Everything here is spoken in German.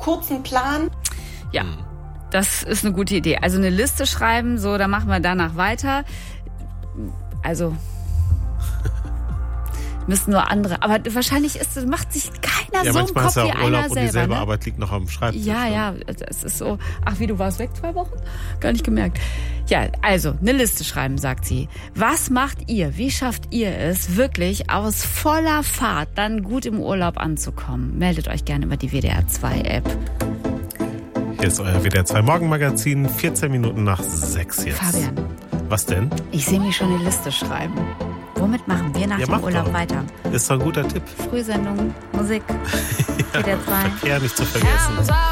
kurzen Plan. Ja, das ist eine gute Idee. Also eine Liste schreiben, so, dann machen wir danach weiter. Also müssen nur andere, aber wahrscheinlich macht sich keiner so einen Kopf wie einer selber. Ja, manchmal ist ja auch Urlaub und dieselbe Arbeit liegt noch am Schreibtisch. Ja, es ist so, ach wie, du warst weg 2 Wochen? Gar nicht gemerkt. Ja, also eine Liste schreiben, sagt sie. Was macht ihr? Wie schafft ihr es, wirklich aus voller Fahrt dann gut im Urlaub anzukommen? Meldet euch gerne über die WDR 2 App. Hier ist euer WDR 2 Morgenmagazin, 14 Minuten nach 6 jetzt. Fabian. Was denn? Ich sehe mich schon eine Liste schreiben. Womit machen wir nach dem Urlaub weiter? Ist doch ein guter Tipp. Frühsendung, Musik, WDR 2. Verkehr nicht zu vergessen.